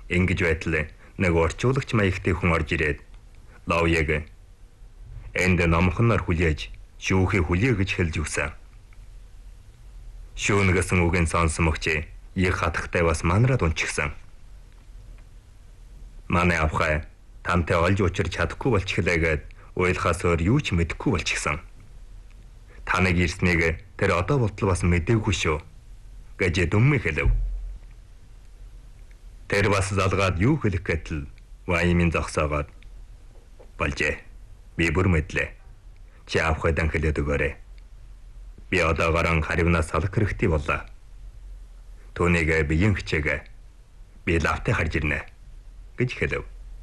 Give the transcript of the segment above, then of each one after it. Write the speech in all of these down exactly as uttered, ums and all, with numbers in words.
Ингэж байтал нэг орчуулагч маягтай хүн орж ирээд Ловьег энд номхоноор хүлээж шүүхий хүлэе гэж хэлж өгсөн. Шүүнгэсэн үгийн сонсон мөгч их хатагтай бас манараад унчихсан. Манай авхай тантай олж учрч чадахгүй болчихлаагээд уйлахаас өөр юу ч мэдэхгүй болчихсон. Таныг ирснийг тэр одоо болтол бас мэдээгүй шүү гэж дүммэ хэлв. Тэр бас залгаад юу хэлэх гэтэл Ваймин зогсоогоод болжээ. Би бүр мэдлээ. Чи авахайдан хэлээд өгөөрэй. Би одоо гарan харивнаас салах хэрэгтэй боллоо. Түүнийг биеийн хичээгээ би лавтай харж ирнэ гэж хэлв.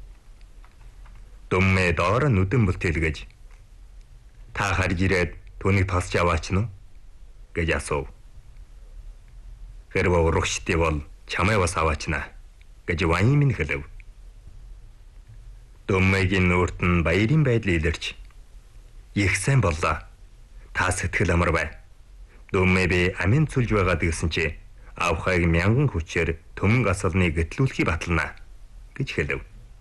Дүммэ доор нүдэн бүлтэлгэж та харж ирээд түүнийг тосч аваач нь гэж асуув. Хэрвээ урагштай бол чамайг бас аваачна гэж Ваймин хэлв. Дүммэгийн нүрт нь баярын байдал илэрч их сайн боллоо. Та сэтгэл амар бай. Дүммэ би амин цулж байгаад гэсэн чи авахайг мянган хүчээр төмөн гасалны гэтлүүлэхий батална гэж хэлв.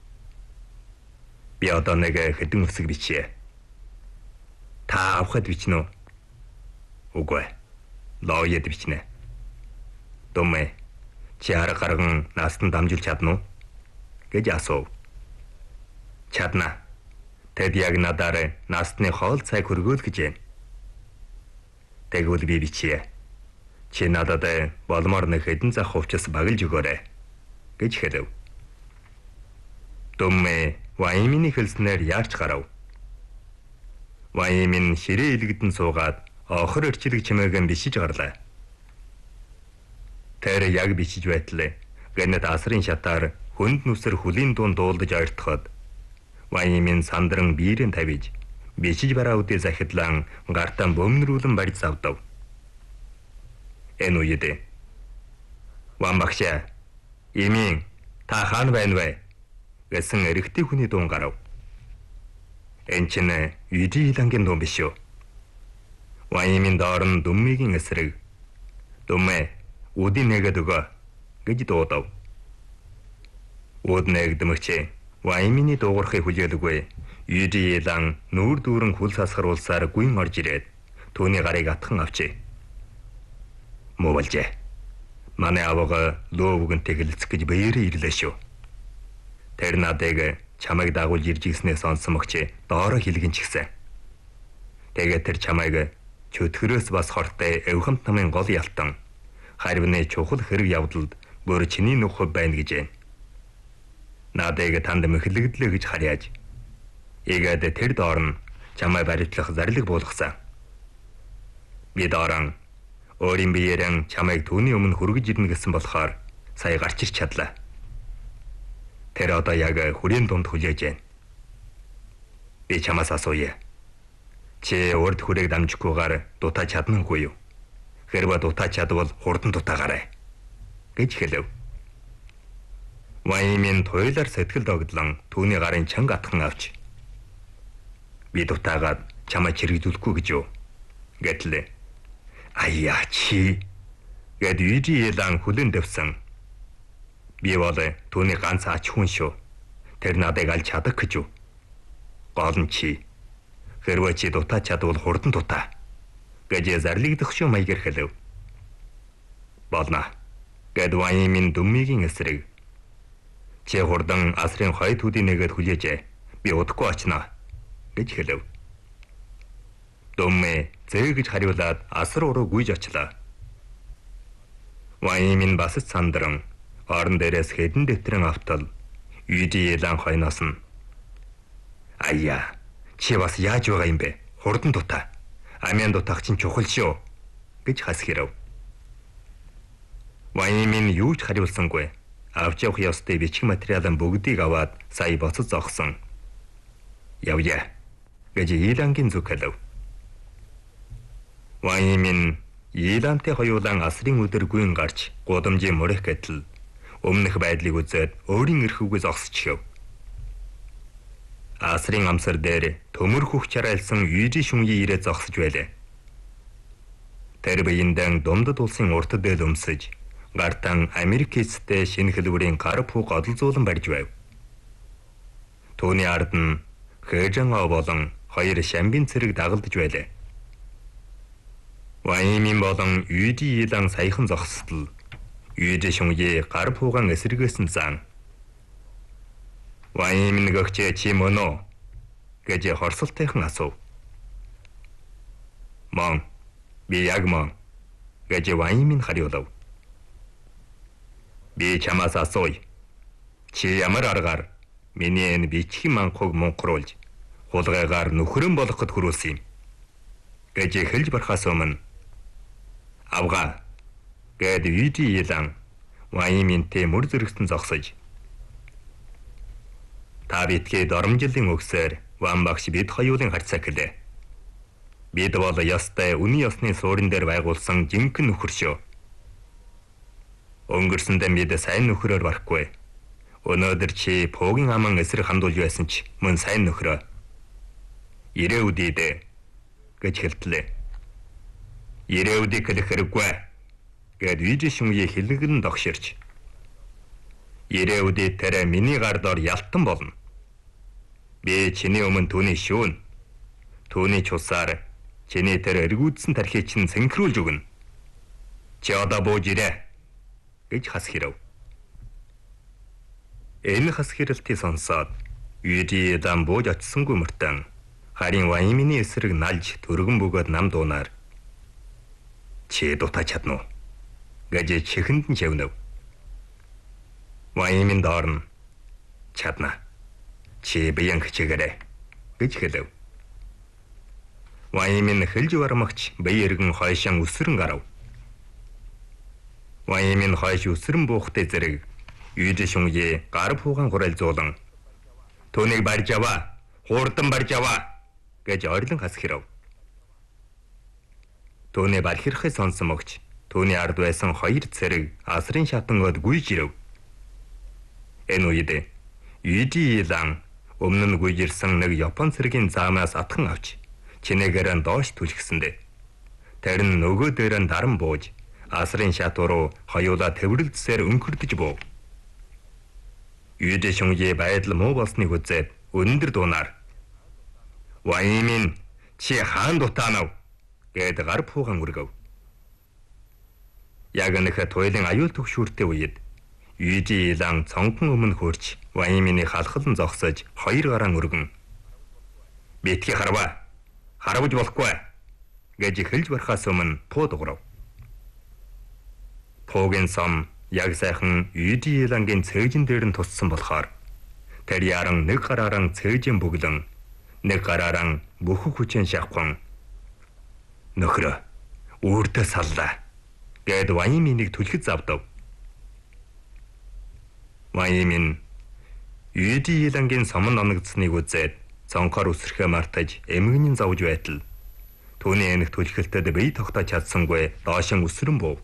Би одоо нэг хэдэн үсэг бичье. Та авахад бичнэ үү? Үгүй. Ловьед бичнэ. Дүммэ чи арга гарган настан дамжуулж чадна уу гэж асуув. Чадна. Тэд яг надаар настны хоол цайг хөргөөл гэж байна. Тэгвэл би бичье. Чи надад болмоор нэг хэдэн зах хувцас багилж өгөөрэй гэж хэлв. Дүммэ Ваймины хэлснээр яарч гарав. Ваймин ширээ илгэдэн суугаад охор өрчлөг чимээгэн бишиж гарлаа. Тэр яг бичиж байтал гэнэт асрын шатаар хүнд нүсэр хүлийн дуун дуулдаж ойртоход Ваймин сандран биерэн тавиж бишиж бараа үдээ захидлан гартан бөмнөрүүлэн барьж завдав. Энэ үед Вамбагшаа имийн та хаана байна вэ гэсэн эрэгтэй хүний дуун гарав. Энэ ч нэ Юдилангийн дуун биш үү? Ваймин доор нь Дүммэгийн эсрэг Дүммэ үдийн нэгэд өгөө гэж дуудав. Үд нэгдмэгч Ваймины дуугархыг хүлээлгүй Юдилан нүүр дүүрэн хүл сасгаруулсаар гүйн орж ирээд түүний гарыг атхан авчээ. Муу болжээ. Манай авага лоовгонтэй хэлцэх гэж баяраа ирлээ шүү. Тэр надыг чамайг дагуулж ирж ирснээ сонсон мөгч доороо хилгэнчихсэн. Тэгээд тэр чамайг чөтгөрөөс бас хортой эвхэмт намын гол ялтан харвны чухал хэрэг явдалд бүр чиний нөхөв байна гэж байна. Надыг танд мэхлэгдлээ гэж харьяаж игээд тэр доор нь чамай баримтлах зарлиг буулгасан. Би доорон өөрийн биеэрэн чамайг түүний өмнө хүргэж ирнэ гэсэн болохоор сая гарч ирч чадлаа. Тэр одоо яг хүрийн дунд хүлээж байна. Би чамаас асууя. Чи урд хүрээг дамжихгүйгээр дутаа чаднангүй юу? Хэрвээ дутаа чадвал хурдан дутаагаарай гэж хэлв. Ваймин туйлаар сэтгэл догдлон түүний гарын чанга атхан авч би дутаагаад чамайг чирэгдүүлэхгүй гэж юу? Гэтэл аяа чи гэд Юдилан хүлэн дэвсэн. Би бол түүний ганц ач хүн шүү. Тэр надыг алж чадах гэж юу? Гол нь чи. Хэрвээ чи дутаа чадвал хурдан дутаа гэж зарлигдах шүү маягаар хэлв. Болно. Гэд Ваймин Дүммэгийн эсрэг чи хурдан асрын хоёр төдий нэгэд хүлээжээ. Би удахгүй очно гэж хэлв. Дүммэ зээгэж хариулаад асар уруу гүйж очлоо. Ваймин бас сандран орон дээрээс хэдэн дэвтрэн автал Юдилан хойноос нь аяа чи бас яаж байгаа юм бэ? Хурдан дутаа. Амян дутах чинь чухал шүү гэж хас хэрв. Ваймин юу ч хариулсангүй. Авч явах ёстой бичиг материалын бүгдийг аваад сая боцод зогсон. Явъя гэж Илангийн зүг хэлв. Ваймин Илантай хоёулан асрын өдөр гүйн гарч гудамжийн мөрөх гэтэл өмнөх байдлыг үзээд өөрийн эрхүүгээ зогсчихв. Асрын амсар дээр төмөр хөх чарайлсан Юди шүнгийн ирээ зогсож байлаа. Тэр биендэн думдад улсын урт дээл өмсөж гартан Америкэстэй шинэ хэлбэрийн гар пүүг одолзуулан барьж байв. Түүний ард нь Хэжан ов болон хоёр шамбин цэрэг дагалдж байлаа. Ваймин болон Юди Илан саяхан зогсдол Юди шүнгийн гар пуугаан эсэргээсэн зан. Ваймин гэгчээ чи мөн үү гэж хорсолтойхон асуув. Мөн би яг мөн гэж Ваймин хариулав. Би чамаас асууя. Чи ямар аргаар миний энэ бичгийн манхуг мунхруулж хулгайгаар нөхрөн болоход хүрүүлсэн юм гэж хэлж барахаас өмнө авга гэд Юди Илан Вайминтэй мөр зэрэгсэн зогсож та битгий доромжилын өгсөөр Ван багш бид хоёулын харьцаа гэлээ. Бид бол ёстой үний ёсны суурин дээр байгуулсан жинхэнэ нөхөр шүү. Өнгөрсөндөө бид сайн нөхрөөр барахгүй. Өнөөдөр чи пуугийн аман эсрэг хандуулж байсан ч мөн сайн нөхрөө. Ирээ үдийдэ гэж хэлтлээ. Ирээ үдий хэлэх хэрэггүй гэд Юди шүнгийн хэлгэн догширч. Ирээ үдий тэр миний гар дор ялтан болно. Би чиний өмнө түүний шүүн. Түүний чусаар чиний тэр эргүүдсэн тархийг чинь сэнхрүүлж өгнө. Чи одоо бууж ирээ гэж хас хэрв. Энэ хас хэрэлтийг сонсоод Юди Илан бууж очсонгүй мөртөн харин Ваймины эсрэг налж төргөн бөгөөд нам дуунаар чи дутаа чадна уу гэж чихэнд нь шавнав. Ваймин дорн чадна. Чи биеийн хичээгээрэй гэж хэлв. Ваймин хэлж бармагч бие эргэн хойшин өсрөн гарав. Ваймин хойш өсрөн буухтай зэрэг Юди шүнгийн гар пуугаан гурайлзуулан түүнийг барьж аваа, хурдан барьж аваа гэж орилон хас хэрв. Түүний бархирхыг сонсон мөгч түүний ард байсан хоёр цэрэг асрын шатангод гүйж ирэв. Энэ үед Юди Илан өмнө нь гүйж ирсэн нэг Япон цэргийн заамаас атхан авч чинээгээр нь доош түлхсэндэ. Тэр нь нөгөө дээр нь даран бууж асрын шат руу хоёулаа тэврэлцсээр өнхөрдөж буув. Юди шүнгийн байдал муу болсныг үзээд өндөр дуунаар Ваймин чи хаан дутаанав гэд гар пуугаан үргэв. Яг нэг туйлын аюул төгшүүртэй үед Юди Илан цонхон өмнө хөрч Ваймины халхалн зогсож хоёр гараан өргөн битгий харва харавж болохгүй гэж хэлж барахаас өмнө пуу дуграв. Пуугийн сом яг сайхан Юди Илангийн цээжин дээр нь туссан болохоор тэр яран нэг гараараа цээжин бүглэн нэг гараараа бүхүү хүчин шавхан нөхрөө өөртөө саллаа гэд Вайминийг түлхэт завдав. Ваймин Юди Илангийн сомон оногдсныг үзээд цонхоор үсрэхээ мартаж эмгэнийн зовж байтал түүний энэх түлхэлтэд бие тогтоож чадсангүй доошин өсрөн буув.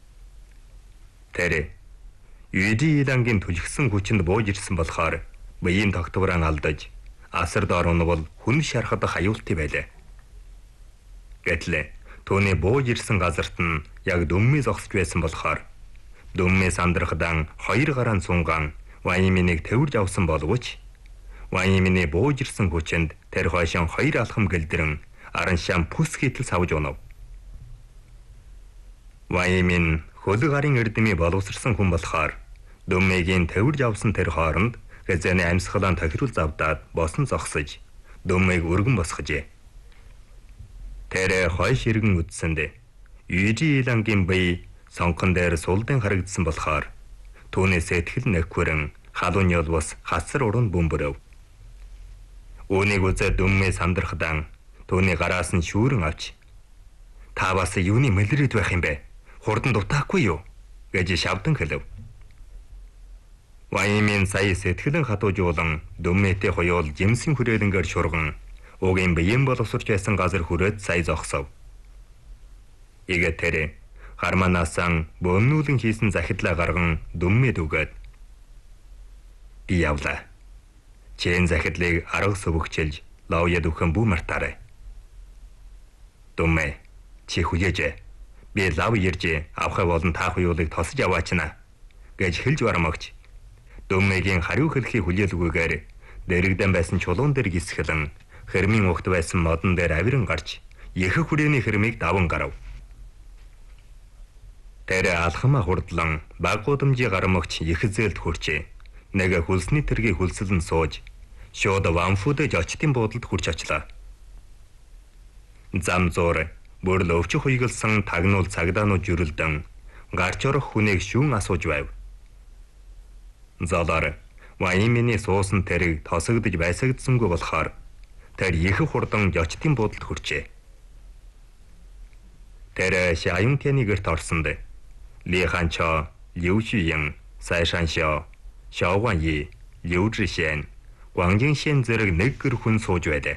Тэр Юди Илангийн түлхсэн хүчинд бууж ирсэн болохоор биеийн тогтвороо алдаж асар доор унавал хүн шархад хаюултай байлаа. Гэтэл түүний бууж ирсэн газарт нь яг дөммий зогсож байсан болохоор дөммий сандрахдан хоёр гараан сунгаан Вайминийг тэвэрж авсан боловч Ваймины бууж ирсэн хүчинд тэр хойшин хоёр алхам гэлдэрэн араншаан пүс хийтэл савж унав. Ваймин хөлөг гарын эрдэмий боловсрсан хүн болохоор дөммигийн тэвэрж авсан тэр хооронд гэзэний амьсгалаан тохирол завдаад босон зогсож дөммийг өргөн босгожээ. Тэр хойш иргэн үдсэнд Юди Илангийн бие сонхон дээр сулдан харагдсан болохоор түүний сэтгэл нэхвэрэн халууны улвас хасар уран бөмбөрөв. Үүнийг үзээд дөммий сандрахдан түүний гараас нь шүүрэн авч та бас юуны мэлрээд байх юм бэ? Хурдан дутаахгүй юу гэж шавдан хэлв. Ваймин сая сэтгэлэн хатуужуулан дөммэтэй хоёул жимсэн хүрээлэнгээр шурган угийн биеийн боловсрч байсан газар хүрээд сая зогсов. Игэ тэр харманаасан бөмнүүлэн хийсэн захидлаа гарган дөммэд үгээд би явлаа. Чин захидлыг арга сөвөгчилж лавьяд өгөн бүү мартаарай. Дөммэ чи хүлээж Би лав ирж авахай болон таах юулыг тосож аваачна гэж хэлж барамагч. Дөммөгийн хариу хэлхий хүлээлгүйгээр дэрэгдэн байсан чулуун дээр гисгэлэн хэрмийн ухт байсан модон дээр авиран гарч их хүрээний хэрмийг даван гарав. Тэр алхамаа хурдлан баг гудамжи гарамгч их зээлд хүрчээ. Нэг хөлсний тэргийн хөлсөлн сууж шууд ванфудэж очтын буудалд хүрч очлаа. Зам зуур бүр л өвчих хуйгалсан тагнуул цагдаанууд жүрэлдэн гарч орох хүнийг шүүн асууж байв. Залар Ваймины суусан тэрэг тосогдож байсагдсангүй болохоор тэр их хурдан жочтын буудалд хүрчээ. Тэр Шаюнтяны гэрт орсонд Ли Ханчо, Liu Xuying, Sai Shanshiao, Xiao Guanyi, Liu Zhixian, Guang Jingxian зэрэг нэг гэр хүн сууж байдаг.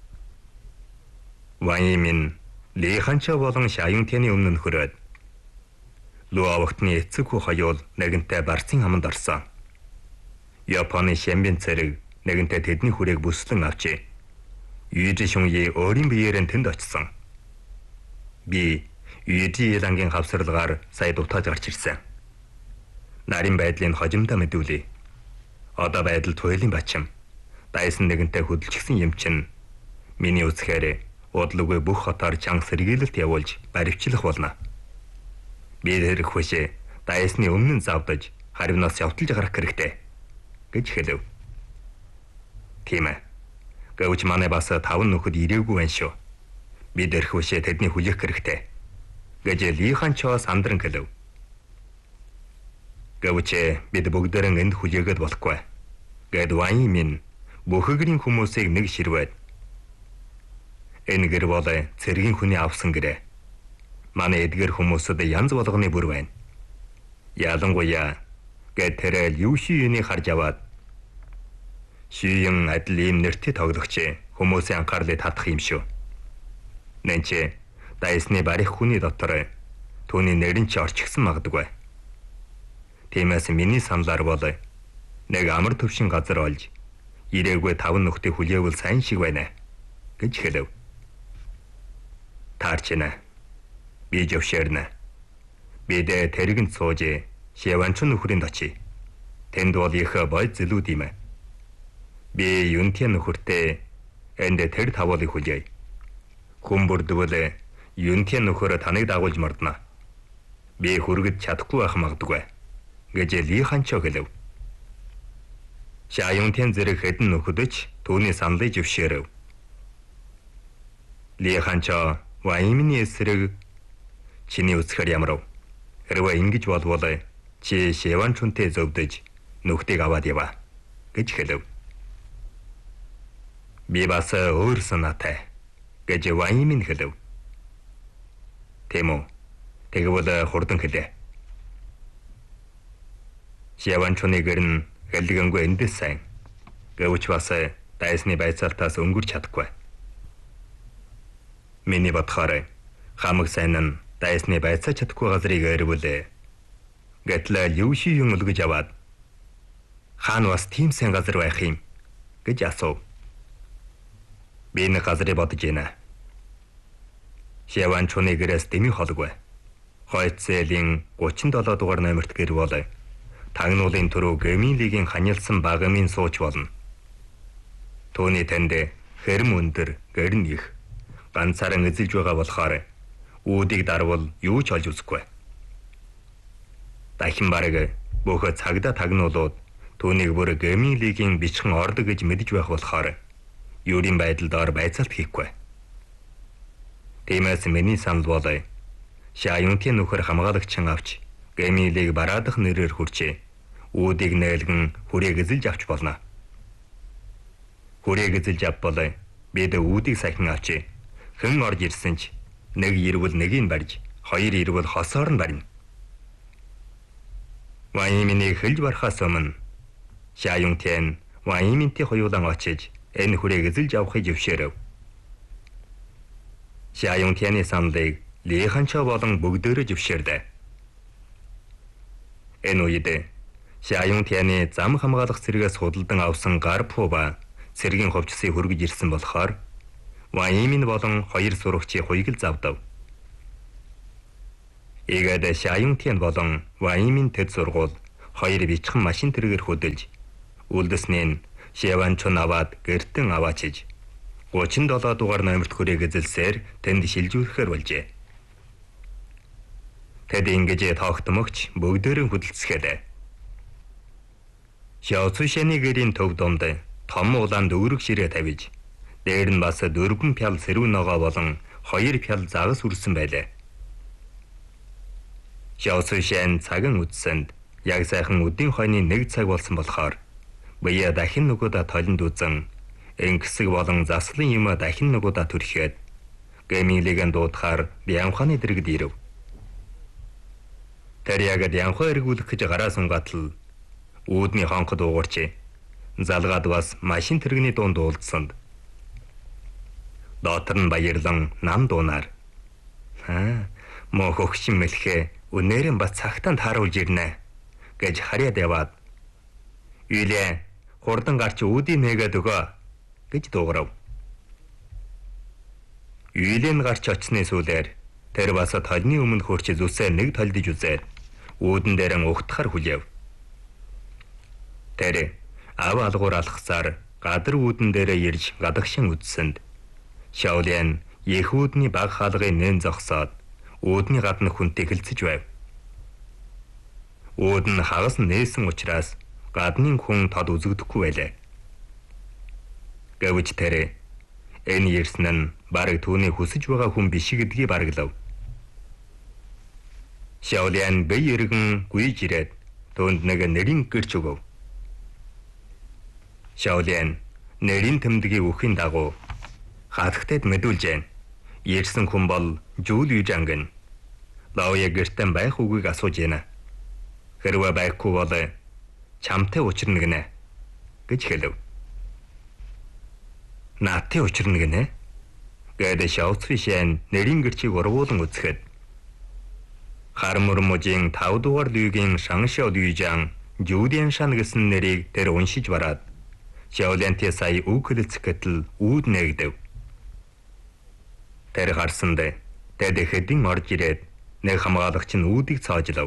Ваймин Ли Ханчо болон Шаюнтяны өмнө хөрөөд Луавагтны эцэг хүү хоёул нэгэнтээ барцын хаманд орсон. Японы Шэмбин цэрэг нэгэнтээ тэдний хүрээг бүслэн авчээ. Юйжи Шуньи өөрийн биеэрэн тэнд очсон. Би Юйжи Илангийн хавсарлагаар сая дутааж гарч ирсэн. Нарийн байдлыг хожимдоо мэдүүлээ. Одоо байдал туйлын бачим. Дайсан нэгэнтээ хөдөлчихсэн юм чин. Миний үзэхээр удлуугүй бүх хотоор чанга сэргийлэлт явуулж баривчлах болно. Би тэрх хүшээ дайсны өмнө завдаж харивнаас явталж гарах хэрэгтэй гэж хэлв. Тийм ээ. Гэвч манай бас таван нөхөд ирээгүй байна шүү. Би тэрх хүшээ тэдний хүлээх хэрэгтэй гэж Ли Ханчо сандран хэлв. Гэвч бид бүгдээрэн энд хүлээгээд болохгүй. Гэд Ваймин бүхэгрийн хүмүүсийг нэг ширвээд энэ гэр бол цэргийн хүний авсан гэрээ. Манай эдгэр хүмүүсд янз болгоны бүр байна. Ялангуяа гэд тэр Liu Xuying-ийг харж аваад Xuying адил ийм нэртэй тоглогч хүмүүсийн анхаарлыг татах юм шүү. Нэнче дайсны барих хүний дотор түүний нэрэн ч орчихсан магадгүй. Тиймээс миний саналаар бол нэг амар төвшин газар олж ирээгүй таван нөхдийг хүлээвэл сайн шиг байна гэж хэлв. Таарчна. Би жавшэрнэ. Бид тэрэгэн сууж Шэванчун нөхрөнд очие. Тэнд бол их бод зэлүүд юм. Би Юнтян нөхөртэй энд тэр тавуулыг хүлээе. Хүн бүрдвэл Юнтян нөхөр таныг дагуулж мордно. Би хүргэж чадахгүй байх магадгүй гэж Ли Ханчо хэлв. Шаюнтян зэрэг хэдэн нөхөдөч түүний саналыг зөвшөөрөв. Ли Ханчо Ваймины эсрэг чиний үзэхээр ямар вэ? Хэрвээ ингэж болвол чи Шэванчунтэй зөвдөж нүхтийг аваад яваа гэж хэлв. Би бас өөр санаатай гэж Ваймин хэлв. Тийм үү? Тэгвэл хурдан хэлээ. Шэванчуны гэрн хэлгэнгүй эндээс сайн. Гэвч бас дайсны байцаалтаас өнгөрч чадахгүй. Миний бодохоор хамаг сайн нь дайсны байцаа чадахгүй газрыг ойрвол гэтэл Liu Xuying өлгөж аваад хаана бас тийм сайн газар байх юм гэж асуув. Би нэг газрыг бодож байна. Шэванчуны гэрээс дэми холгүй. Хойцээлийн гучин долоо дугаар номерт гэр бол тагнуулын төрөө Гэмилигийн ханилсан багамын сууч болно. Төвний танд хэрэм өндөр гэрн их ганцаараа эзэлж байгаа болохоор үүдийг дарвал юу ч олж үзэхгүй. Дахин бараг бүх цагдаа тагнуулууд түүнийг бүр Гэмилигийн бичхэн ордог гэж мэдэж байх болохоор юурийн байдалд ор байцаалт хийхгүй. Тиймээс миний санал бол Шаюнтын нөхөр хамгаалагчин авч Гэмилиг бараадах нэрээр хүрчээ үүдийг нээлгэн хүрээг эзэлж авч болно. Хүрээг эзэлж авбал бид үүдийг сахин авчээ. Хэн орж ирсэн ч нэг ирвэл нэгийг барьж, хоёр ирвэл хосоор нь барина. Вайминийг хэлж барахаас өмнө Шаюнтэн Вайминтэй хоёулан очиж энэ хүрээг эзэлж авахыг зөвшөөрөв. Шаюнтяны саналыг Ли Ханчо болон бүгдөө зөвшөөрдөө. Энэ үед Шаюнтяны зам хамгаалах цэргээс худалдан авсан гар пуба цэргийн хувьчсыг хөргөж ирсэн болохоор Ваймин болон хоёр сурагчийн хуйгал завдав. Ийгээд Шаюнтын болон Ваймын төд сургууль хоёр бичхэн машин тэргээр хөдөлж үлдэснээ Шеванчун аваад гэртэн аваачиж гучин долоо дугаар номерт хүрээг эзэлсээр тэнд шилжүүлэхээр болжээ. Тэд ингэж тоогтмогч бүгдээрэн хөдөлцөхээд Шяо Цүшэний гэрийн төв донд том улаанд өрг ширээ тавьж дээр нь бас дөрвөн пял сэрүүн ногоо болон хоёр пял загас үрсэн байлаа. Шяо Цүшэн цаган үдсэнд яг сайхан өдийн хойны нэг цаг болсон болохоор бие дахин нөгөөдөө толинд үзэн энгисэг болон заслан юм дахин нөгөөдөө төрхиэд гэмийлэгэн дуудахаар Бямханы дэргэд ирэв. Тэр яг Бямхаа эргүүлэх гэж гараа сунгатал үүдний хонход уугарч залгаад бас машин тэрэгний дунд уулзсанд доотор нь баярлан нам дуунаар аа мөн хөгшин мэлхээ өнөөрэн бас цагтаа тааруулж ирнэ гэж харьяад яваад Юлээ хурдан гарч үүдийн нэгэд өгөө гэж дуугарав. Юлэн гарч очсны сүүлээр тэр бас толны өмнө хурч зүсээ нэг толдож үзээд үүдэн дээрэн угтахаар хүлээв. Тэр ав алгуур алхсаар гадар үүдэн дээрээ ирж гадагшин үдсэнд Шаолиан Ехүүдний баг хаалгын нэн зогсоод үүдний гадна хүнтэй хэлцэж байв. Үүд нь хагас нээсэн учраас гаднын хүн тод үзэгдэхгүй байлаа. Гэвч тэр энэ ирсэн нь бараг түүний хүсэж байгаа хүн биш гэдгийг бараглав. Шаолиан бие эргэн гүйж ирээд түүнд нэг нэрийн гэрч өгөв. Шаолиан нэрийн тэмдгийн үхийн дагуу хатагтад мэдүүлжээ. Ирсэн хүн бол Жүүл Южанг. Лаоя гэртэн байх үгийг асууж байна. Хэрвээ байхгүй бол чамтай учирна гинэ гэж хэлв. Нааттай учирна гинэ гэдэг Шяо Цүшэн нэрийн гэрчийг ургуулan үзэхэд Хармурмужийн тав дугаар лүйгийн Шаншао Лүйжан Жүүдэн шан гэсэн нэрийг тэр уншиж бараад Шаолиантай сая үг хэлцэх гэтэл үүд нэгдэв. Тэр гарсанд тэд хэдин орж ирээд нэг хамгаалагч нь үүдийг цаажлав.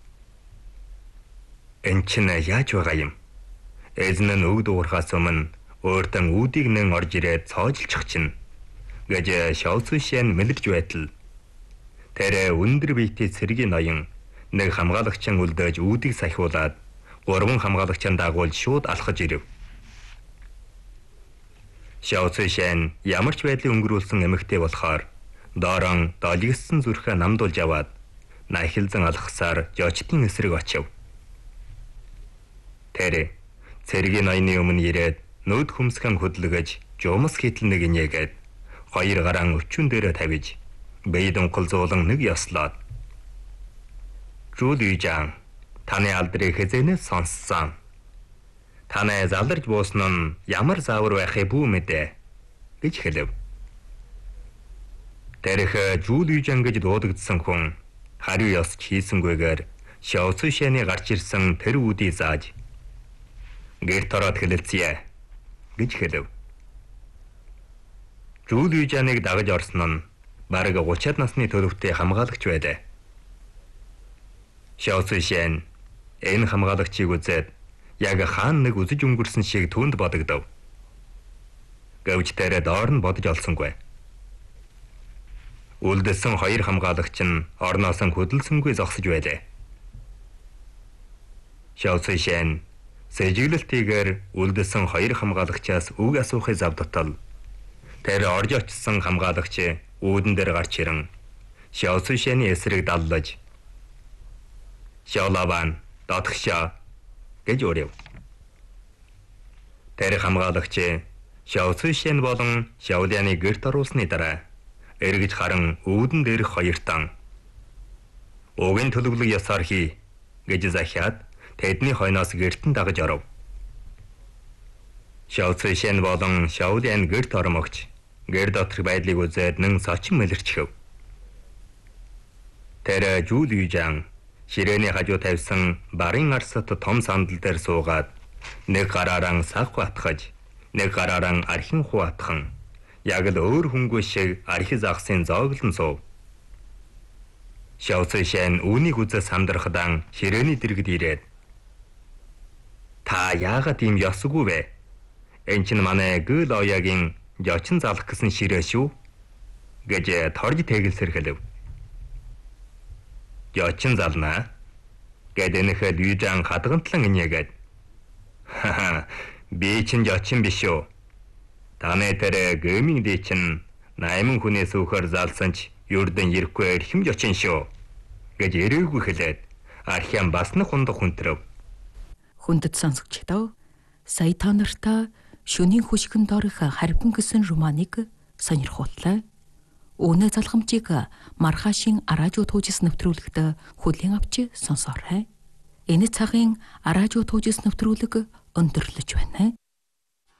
Энд чинь яаж байгаа юм? Эзэн нь үг дуурхаас өмнө өөртөө үүдийг нэн орж ирээд цаажилчих чинь гэж Шяо Цүшэн мэдэрч байтал тэр өндөр биетэй цэргийн ноён нэг хамгаалагчийн үлдээж үүдийг сахиулаад гурван хамгаалагчийн дагуулж шууд алхаж ирэв. Шяо Цүшэн ямар ч байдлын өнгөрүүлсэн эмэгтэй болохоор доорон долгисон зүрхээ намдуулж аваад нахилзан алхасаар жочдын эсрэг очив. Тэр цэргийн ноёны өмнө ирээд нүд хүмсгэн хөдлөгөж жумс хитл нэг инээгээд хоёр гараан өчүүн дээрээ тавиж бие дунхал зуулан нэг ёслоод Жүүл Южан таны алдрыг хэзэнээс сонссон. Танай залдарч буусан нь ямар заавар байхыг бүү мэдээ гэж хэлв. Тэрх Жүүл Южан гэж дуудагдсан хүн хариу ёсч хийсэнгүйгээр Шяо Цүшэний гарч ирсэн тэр үүдийг зааж гэрт ороод хэлэлцъя гэж хэлв. Жүүл Южаныг дагаж орсон нь бараг гучаад насны төлөвтэй хамгаалагч байлаа. Шяо Цүшэн энэ хамгаалагчийг үзээд яг хаан нэг үзэж өнгөрсөн шиг түнд бодогдов. Гэвч тэрэ доор нь бодож олсонгүй. Үлдсэн хоёр хамгаалагч нь орноос нь хөдөлсөнгүй зогсож байлаа. Шяо Цүшэн сэжиглэлтийгээр үлдсэн хоёр хамгаалагчаас үг асуухыг завдтал тэр орж очсон хамгаалагч үүдэн дээр гарч ирэн Шяо Цүшэний эсрэг даллаж Шаолаван дотгошоо гэж өрөв. Тэр хамгаалагч Шяо Цүшэн болон Шаолианы гэрт оруулсны дараа эргэж харан үүдэн дээрх хоёртан угийн төлөвлөг ясаар хий гэж захиад тэдний хойноос гэртэн дагаж оров. Шяо Цүшэн болон Шаолиан гэрт ормогч гэр доторх байдлыг үзээд нэн сочин мэлэрчхэв. Тэр Жүүл Южан ширээний хажуу тавьсан барын арсат том сандал дээр суугаад нэг гараараа сах батгаж нэг гараараа архин хуатхан яг л өөр хүнгүй шиг архи загсын зооглон суув. Шавцшайн үүнийг үзэж сандрахдан ширээний дэргэд ирээд та яагаад ийм ёсгүй вэ? Энд чинь манай гэл оягийн жочин залах гэсэн ширээ шүү гэж торж тэгэлсэрхэлв. Жочин залнаа гэд энэхэд Южаан хадгантлан инегээд ха би чинь жочин биш үү? Таны тэр гэмийн дий чинь найман хүнээс өөхөр залсан ч юрдэн ирэхгүй эрхэм жочин шүү гэж эрээгүй хэлээд архиан бас нэг хундаг хүнтрав. Хүндэт сонсогчдоо сая та нартай шөнийн хөшгөн дорих харбин гэсэн романыг сонирхолтой. Өнөө залхамжийг маргаашийн аражуу туужис нэвтрүүлэгт хүлээн авч сонсоорой. Энэ цагийн аражуу туужис нэвтрүүлэг өндөрлөж байна.